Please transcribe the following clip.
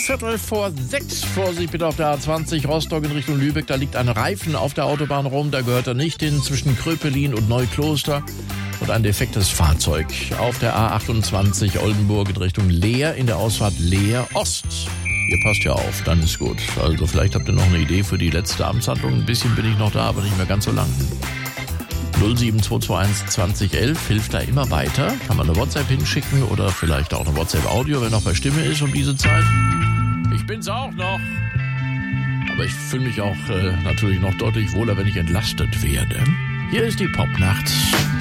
5:45, Vorsicht bitte auf der A20 Rostock in Richtung Lübeck, da liegt ein Reifen auf der Autobahn rum, da gehört er nicht hin, zwischen Kröpelin und Neukloster und ein defektes Fahrzeug. Auf der A28 Oldenburg in Richtung Leer, in der Ausfahrt Leer Ost. Ihr passt ja auf, dann ist gut. Also vielleicht habt ihr noch eine Idee für die letzte Amtshandlung, ein bisschen bin ich noch da, aber nicht mehr ganz so lang. 07221 2011 hilft da immer weiter. Kann man eine WhatsApp hinschicken oder vielleicht auch eine WhatsApp-Audio, wenn noch bei Stimme ist um diese Zeit. Ich bin's auch noch. Aber ich fühle mich auch natürlich noch deutlich wohler, wenn ich entlastet werde. Hier ist die Popnacht.